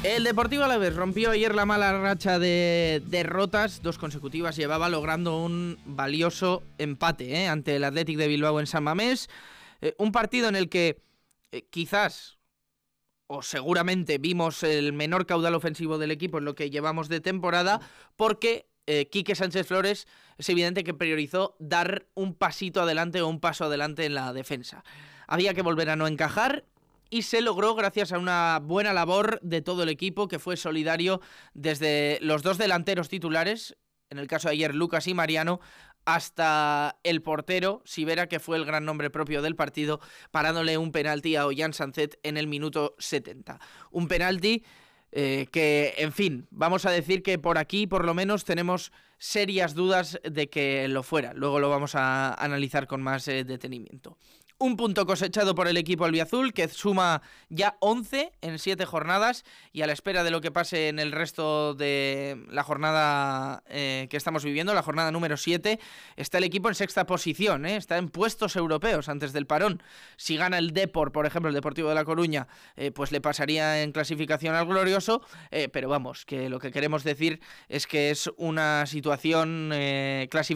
El Deportivo Alavés rompió ayer la mala racha de derrotas, 2 consecutivas llevaba, logrando un valioso empate ante el Athletic de Bilbao en San Mamés. Un partido en el que quizás o seguramente vimos el menor caudal ofensivo del equipo en lo que llevamos de temporada, porque Quique Sánchez Flores es evidente que priorizó dar un pasito adelante o un paso adelante en la defensa. Había que volver a no encajar y se logró gracias a una buena labor de todo el equipo, que fue solidario desde los 2 delanteros titulares, en el caso de ayer Lucas y Mariano, hasta el portero Sivera, que fue el gran nombre propio del partido, parándole un penalti a Ollán Sancet en el minuto 70. Un penalti que, en fin, vamos a decir que por aquí por lo menos tenemos serias dudas de que lo fuera. Luego lo vamos a analizar con más detenimiento. Un punto cosechado por el equipo albiazul, que suma ya 11 en 7 jornadas, y a la espera de lo que pase en el resto de la jornada que estamos viviendo, la jornada número 7, está el equipo en sexta posición, está en puestos europeos antes del parón. Si gana el Depor, por ejemplo, el Deportivo de La Coruña, pues le pasaría en clasificación al glorioso, pero vamos, que lo que queremos decir es que es una situación clasificatoria